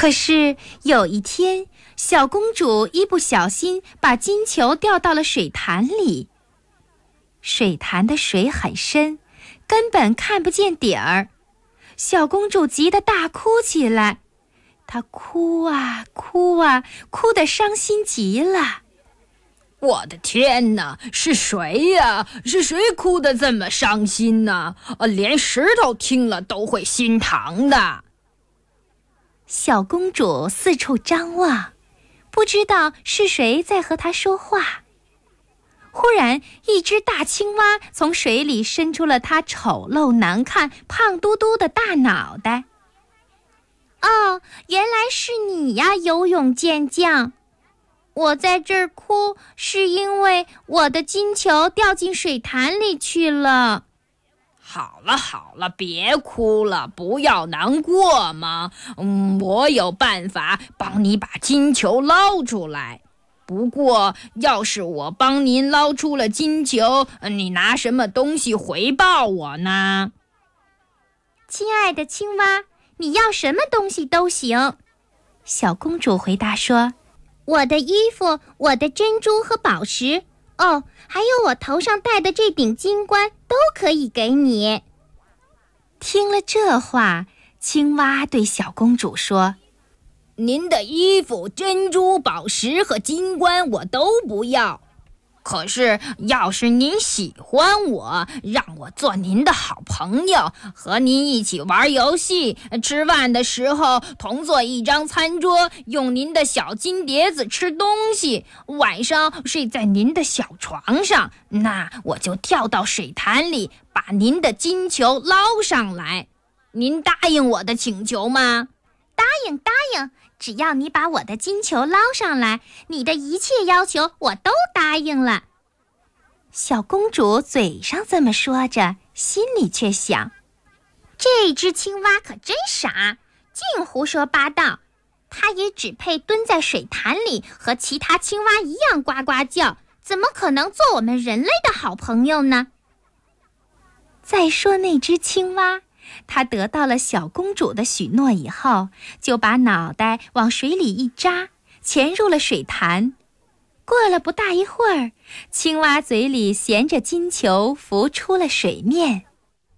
可是有一天，小公主一不小心把金球掉到了水潭里。水潭的水很深，根本看不见底儿。小公主急得大哭起来，她哭啊哭啊，哭得伤心极了。 我的天哪，是谁呀？是谁哭得这么伤心呢？连石头听了都会心疼的。 小公主四处张望，不知道是谁在和她说话。忽然，一只大青蛙从水里伸出了它丑陋难看、胖嘟嘟的大脑袋。哦，原来是你呀，游泳健将！我在这儿哭，是因为我的金球掉进水潭里去了。 好了好了，别哭了，不要难过嘛。我有办法帮你把金球捞出来。不过，要是我帮您捞出了金球，你拿什么东西回报我呢？ 亲爱的青蛙，你要什么东西都行。小公主回答说：我的衣服，我的珍珠和宝石，哦，还有我头上戴的这顶金冠都可以给你。听了这话，青蛙对小公主说： 您的衣服、珍珠、宝石和金冠我都不要。可是要是您喜欢我，让我做您的好朋友，和您一起玩游戏，吃饭的时候同坐一张餐桌，用您的小金碟子吃东西，晚上睡在您的小床上，那我就跳到水潭里，把您的金球捞上来。您答应我的请求吗？ 答应，只要你把我的金球捞上来，你的一切要求我都答应了。小公主嘴上这么说着，心里却想：这只青蛙可真傻，净胡说八道。它也只配蹲在水潭里，和其他青蛙一样呱呱叫，怎么可能做我们人类的好朋友呢？再说那只青蛙，他得到了小公主的许诺以后，就把脑袋往水里一扎，潜入了水潭。过了不大一会儿，青蛙嘴里衔着金球浮出了水面。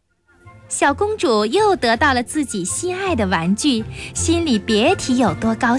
小公主又得到了自己心爱的玩具，心里别提有多高